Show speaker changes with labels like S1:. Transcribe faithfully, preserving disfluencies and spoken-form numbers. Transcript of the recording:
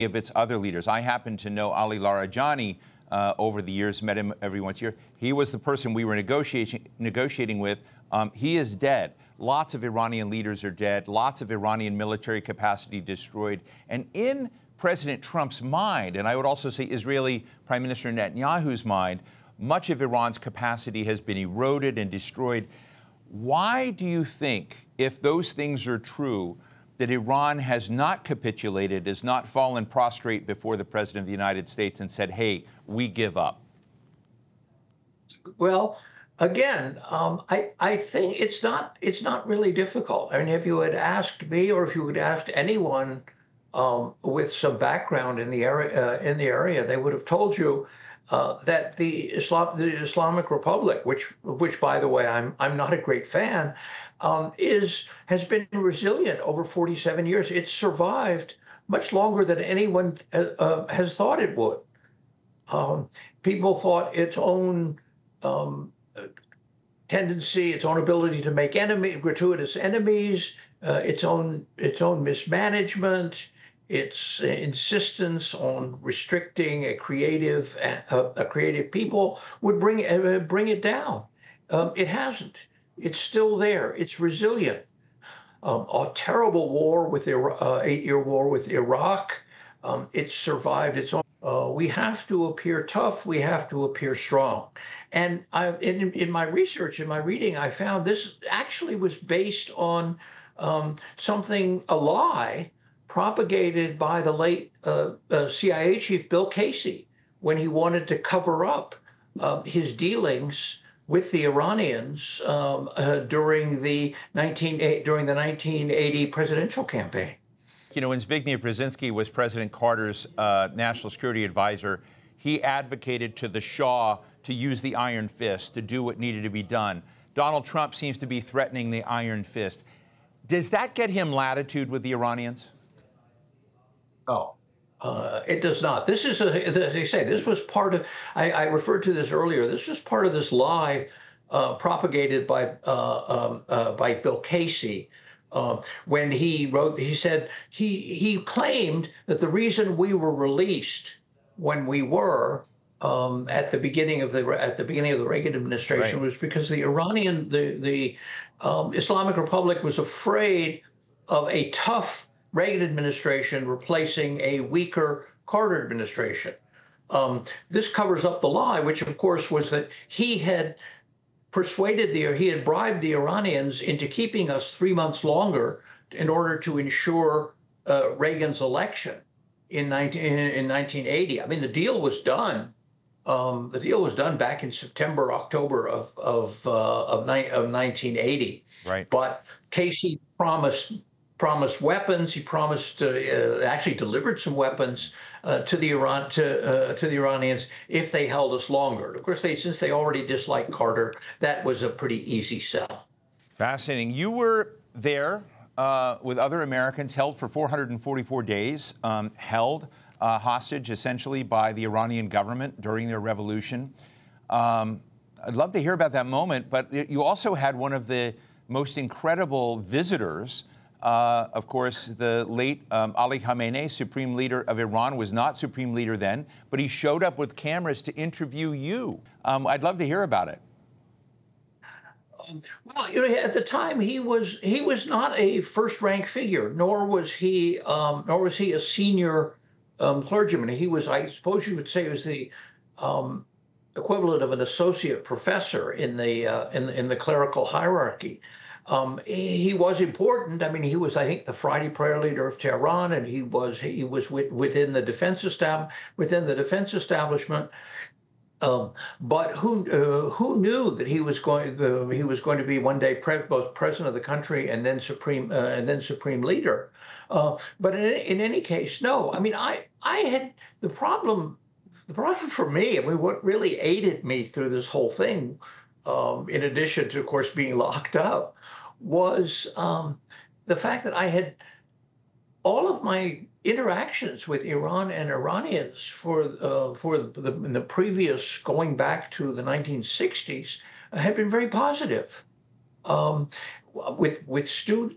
S1: of its other leaders. I happen to know Ali Larijani uh, over the years, met him every once a year. He was the person we were negotiating, negotiating with. Um, he is dead. Lots of Iranian leaders are dead. Lots of Iranian military capacity destroyed. And in President Trump's mind, and I would also say Israeli Prime Minister Netanyahu's mind, much of Iran's capacity has been eroded and destroyed. Why do you think, if those things are true, that Iran has not capitulated, has not fallen prostrate before the President of the United States and said, hey, we give up?
S2: Well, again, um, I, I think it's not it's not really difficult. I mean, if you had asked me or if you had asked anyone um, with some background in the area, uh, in the area, they would have told you uh, that the Islam, the Islamic Republic, which which by the way, I'm I'm not a great fan, um, is has been resilient over forty-seven years. It's survived much longer than anyone uh, uh, has thought it would. Um, people thought its own um, tendency, its own ability to make enemy, gratuitous enemies, uh, its own its own mismanagement, its insistence on restricting a creative a, a creative people would bring uh, bring it down. Um, it hasn't. It's still there. It's resilient. Um, a terrible war with Iraq, uh, eight-year war with Iraq. Um, it survived its own. Uh, we have to appear tough. We have to appear strong. And I, in, in my research, in my reading, I found this actually was based on um, something, a lie propagated by the late uh, uh, C I A chief Bill Casey when he wanted to cover up uh, his dealings with the Iranians um, uh, during the nineteen during the nineteen eighty presidential campaign.
S1: You know, when Zbigniew Brzezinski was President Carter's uh, national security advisor, he advocated to the Shah to use the iron fist, to do what needed to be done. Donald Trump seems to be threatening the iron fist. Does that get him latitude with the Iranians?
S2: No, uh, it does not. This is, a, as I say, this was part of, I, I referred to this earlier, this was part of this lie uh, propagated by, uh, um, uh, by Bill Casey. Uh, when he wrote, he said, he, he claimed that the reason we were released when we were um, at the beginning of the at the beginning of the Reagan administration right. was because the Iranian, the, the um, Islamic Republic was afraid of a tough Reagan administration replacing a weaker Carter administration. Um, this covers up the lie, which of course was that he had persuaded the, he had bribed the Iranians into keeping us three months longer in order to ensure uh, Reagan's election in, nineteen, in nineteen eighty. I mean, the deal was done. Um, the deal was done back in September, October of of uh, of, ni of nineteen eighty.
S1: Right.
S2: But Casey promised promised weapons. He promised, uh, uh, actually delivered some weapons uh, to the Iran to uh, to the Iranians if they held us longer. Of course, they since they already disliked Carter, that was a pretty easy sell.
S1: Fascinating. You were there uh, with other Americans, held for four hundred forty-four days, um, held uh, hostage essentially by the Iranian government during their revolution. Um, I'd love to hear about that moment, but you also had one of the most incredible visitors. Uh, of course, the late um, Ali Khamenei, supreme leader of Iran, was not supreme leader then, but he showed up with cameras to interview you. Um, I'd love to hear about it.
S2: Um, well, you know, at the time he was he was not a first-rank figure, nor was he um, nor was he a senior um, clergyman. He was, I suppose you would say, was the um, equivalent of an associate professor in the uh, in in the clerical hierarchy. Um, he, he was important. I mean, he was, I think, the Friday prayer leader of Tehran, and he was he was with, within the defense estab within the defense establishment. Um, but who uh, who knew that he was going uh, he was going to be one day pre both president of the country and then supreme uh, and then supreme leader? Uh, but in, in any case, no. I mean, I I had the problem. The problem for me, I mean, what really aided me through this whole thing, um, in addition to, of course, being locked up, was um, the fact that I had all of my interactions with Iran and Iranians for uh, for the, in the previous, going back to the nineteen sixties, uh, had been very positive. Um, with with stu